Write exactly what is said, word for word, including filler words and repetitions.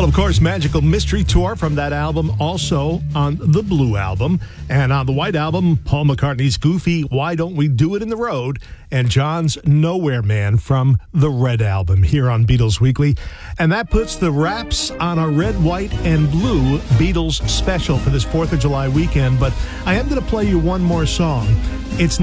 of course, Magical Mystery Tour from that album, also on the Blue Album. And on the White Album, Paul McCartney's Goofy, Why Don't We Do It in the Road? And John's Nowhere Man from the Red Album here on Beatles Weekly. And that puts the wraps on a red, white, and blue Beatles special for this fourth of July weekend. But I am going to play you one more song. It's